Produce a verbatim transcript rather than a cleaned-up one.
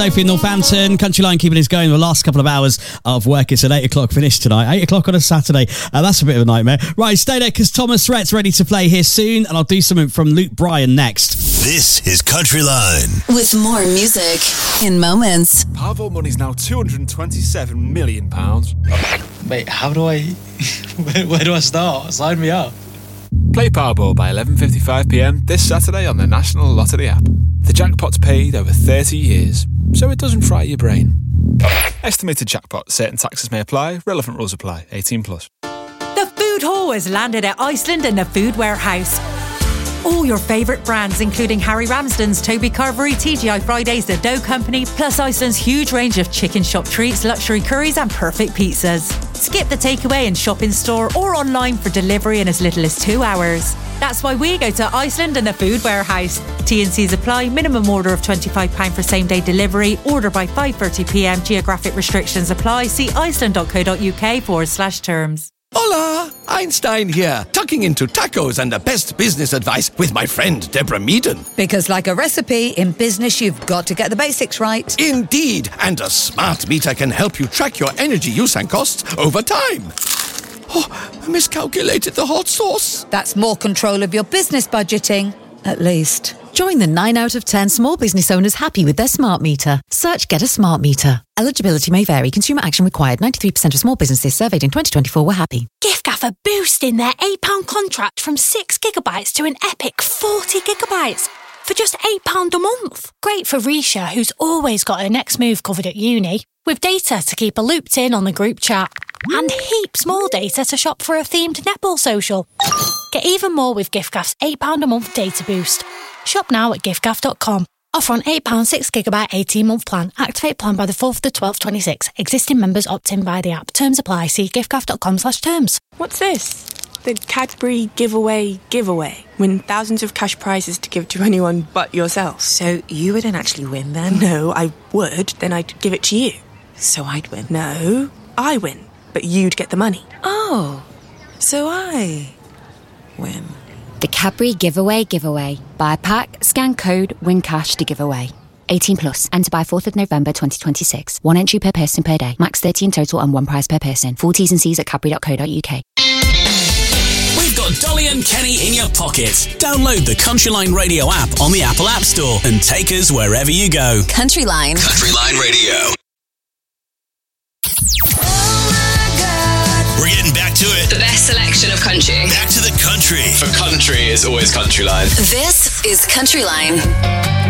Sophie in Northampton. Country Line keeping us going the last couple of hours of work. It's an eight o'clock finish tonight. eight o'clock on a Saturday. Uh, that's a bit of a nightmare. Right, stay there because Thomas Rhett's ready to play here soon, and I'll do something from Luke Bryan next. This is Country Line. With more music in moments. Powerball money's now two hundred twenty-seven million pounds. Wait, how do I... where, where do I start? Sign me up. Play Powerball by eleven fifty-five p m this Saturday on the National Lottery app. The jackpot's paid over thirty years, so it doesn't fry your brain. Estimated jackpot. Certain taxes may apply. Relevant rules apply. eighteen plus. The food hall has landed at Iceland and the Food Warehouse. All your favourite brands, including Harry Ramsden's, Toby Carvery, T G I Fridays, The Dough Company, plus Iceland's huge range of chicken shop treats, luxury curries and perfect pizzas. Skip the takeaway and shop in store or online for delivery in as little as two hours. That's why we go to Iceland and the Food Warehouse. T and C's apply. Minimum order of twenty-five pounds for same day delivery. Order by five thirty p m. Geographic restrictions apply. See iceland.co.uk forward slash terms. Hola! Einstein here, tucking into tacos and the best business advice with my friend Deborah Meaden. Because like a recipe, in business you've got to get the basics right. Indeed, and a smart meter can help you track your energy use and costs over time. Oh, I miscalculated the hot sauce. That's more control of your business budgeting, at least. Join the nine out of ten small business owners happy with their smart meter. Search Get a Smart Meter. Eligibility may vary. Consumer action required. ninety-three percent of small businesses surveyed in twenty twenty-four were happy. giffgaff are boosting their eight pounds contract from six gigabytes to an epic forty gigabytes for just eight pounds a month. Great for Risha, who's always got her next move covered at uni, with data to keep her looped in on the group chat. And heaps more data to shop for a themed netball social. Get even more with giffgaff's eight pounds a month data boost. Shop now at giffgaff dot com. Offer on eight pounds six gigabyte eighteen month plan. Activate plan by the fourth of the twelfth twenty-six. Existing members opt in via the app. Terms apply. See giffgaff dot com slash terms. What's this? The Cadbury giveaway giveaway. Win thousands of cash prizes to give to anyone but yourself. So you wouldn't actually win then? No, I would. Then I'd give it to you. So I'd win? No, I win. But you'd get the money. Oh, so I win. The Cadbury Giveaway Giveaway. Buy a pack, scan code, win cash to give away. eighteen plus. Enter by fourth of November twenty twenty-six. One entry per person per day. Max thirty in total and one prize per person. Full T's and C's at cadbury dot co dot uk. We've got Dolly and Kenny in your pocket. Download the Country Line Radio app on the Apple App Store and take us wherever you go. Country Line. Country Line Radio. We're getting back to it. The best selection of country. Back to the country. For country, it's always Country Line. This is Country Line.